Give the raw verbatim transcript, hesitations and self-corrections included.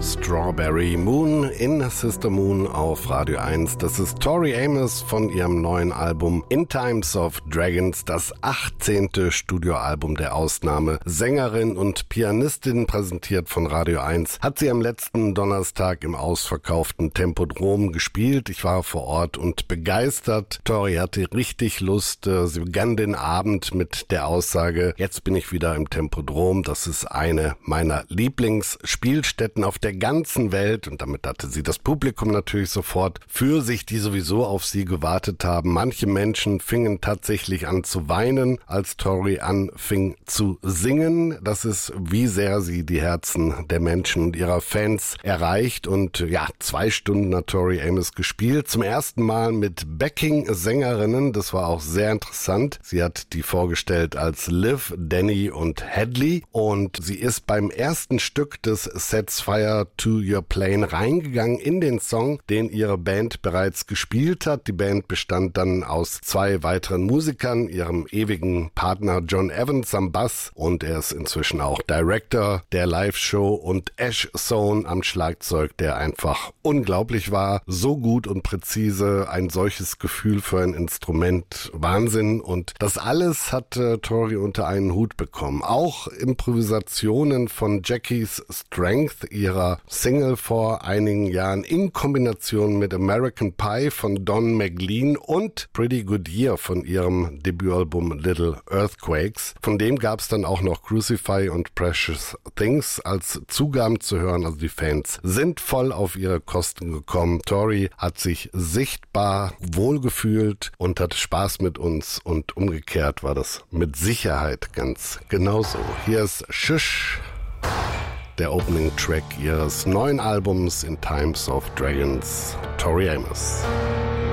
Strawberry Moon in Sister Moon auf Radio eins. Das ist Tori Amos von ihrem neuen Album In Times of Dragons, das achtzehnte Studioalbum der Ausnahme. Sängerin und Pianistin, präsentiert von Radio eins, hat sie am letzten Donnerstag im ausverkauften Tempodrom gespielt. Ich war vor Ort und begeistert. Tori hatte richtig Lust. Sie begann den Abend mit der Aussage: Jetzt bin ich wieder im Tempodrom. Das ist eine meiner Lieblingsspielstätten auf der ganzen Welt, und damit hatte sie das Publikum natürlich sofort für sich, die sowieso auf sie gewartet haben. Manche Menschen fingen tatsächlich an zu weinen, als Tori anfing zu singen. Das ist, wie sehr sie die Herzen der Menschen und ihrer Fans erreicht. Und ja, zwei Stunden hat Tori Amos gespielt, zum ersten Mal mit Backing-Sängerinnen. Das war auch sehr interessant. Sie hat die vorgestellt als Liv, Danny und Hadley, und sie ist beim ersten Stück des Sets Fire to Your Plane reingegangen in den Song, den ihre Band bereits gespielt hat. Die Band bestand dann aus zwei weiteren Musikern, ihrem ewigen Partner John Evans am Bass, und er ist inzwischen auch Director der Live-Show, und Ash Sohn am Schlagzeug, der einfach unglaublich war. So gut und präzise, ein solches Gefühl für ein Instrument, Wahnsinn. Und das alles hat äh, Tori unter einen Hut bekommen. Auch Improvisationen von Jackie's Strength, ihrer Single vor einigen Jahren, in Kombination mit American Pie von Don McLean und Pretty Good Year von ihrem Debütalbum Little Earthquakes. Von dem gab es dann auch noch Crucify und Precious Things als Zugaben zu hören. Also die Fans sind voll auf ihre Kosten gekommen. Tori hat sich sichtbar wohlgefühlt und hat Spaß mit uns, und umgekehrt war das mit Sicherheit ganz genauso. Hier ist Shush, der Opening Track ihres neuen Albums In Times of Dragons, Tori Amos.